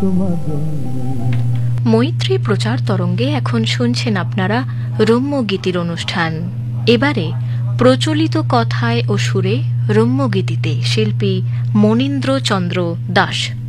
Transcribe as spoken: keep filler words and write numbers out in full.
মৈত্রী প্রচার তরঙ্গে এখন শুনছেন আপনারা রম্যগীতির অনুষ্ঠান। এবারে প্রচলিত কথায় ও সুরে রম্যগীতিতে শিল্পী মনীন্দ্র চন্দ্র দাস।